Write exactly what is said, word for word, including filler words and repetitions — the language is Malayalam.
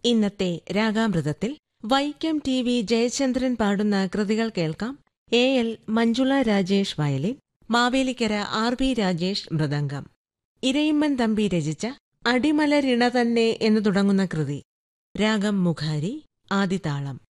ഇന്നത്തെ രാഗാമൃതത്തിൽ വൈക്കം ടി വി ജയചന്ദ്രൻ പാടുന്ന കൃതികൾ കേൾക്കാം. A L Manjula Rajesh violin, Mavelikkara R B Rajesh mridangam. Irayimman Thampi രചിച്ച അടിമലരിണ തന്നെ എന്നു തുടങ്ങുന്ന കൃതി. രാഗം മുഖാരി, ആദിതാളം.